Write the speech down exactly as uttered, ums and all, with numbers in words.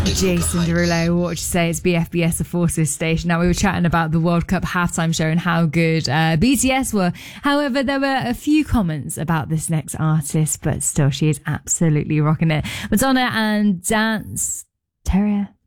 Jason Derulo, what would you say? It's B F B S, the Forces station. Now, we were chatting about the World Cup halftime show and how good uh, B T S were. However, there were a few comments about this next artist, but still, she is absolutely rocking it. Madonna and Dance Terrier.